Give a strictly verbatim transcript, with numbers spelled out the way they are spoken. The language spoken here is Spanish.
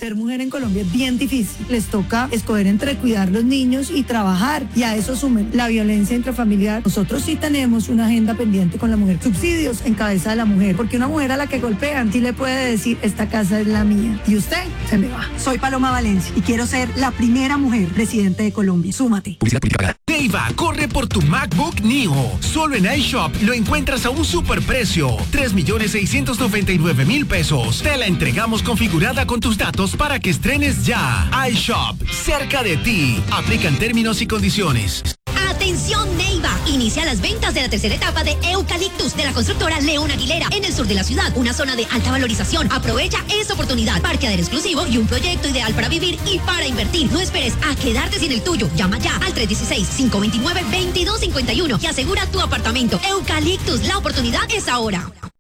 Ser mujer en Colombia es bien difícil. Les toca escoger entre cuidar los niños y trabajar. Y a eso sumen la violencia intrafamiliar. Nosotros sí tenemos una agenda pendiente con la mujer. Subsidios en cabeza de la mujer. Porque una mujer a la que golpean sí le puede decir, esta casa es la mía. Y usted se me va. Soy Paloma Valencia y quiero ser la primera mujer presidente de Colombia. Súmate. Neiva, corre por tu MacBook Neo. Solo en iShop lo encuentras a un superprecio. tres millones seiscientos noventa y nueve mil pesos. Te la entregamos configurada con tus datos para que estrenes ya. iShop, cerca de ti. Aplican términos y condiciones. ¡Atención, Neiva! Inicia las ventas de la tercera etapa de Eucaliptus de la constructora León Aguilera en el sur de la ciudad, una zona de alta valorización. Aprovecha esta oportunidad. Parqueadero exclusivo y un proyecto ideal para vivir y para invertir. No esperes a quedarte sin el tuyo. Llama ya al tres uno seis, cinco dos nueve, dos dos cinco uno y asegura tu apartamento. Eucaliptus, la oportunidad es ahora.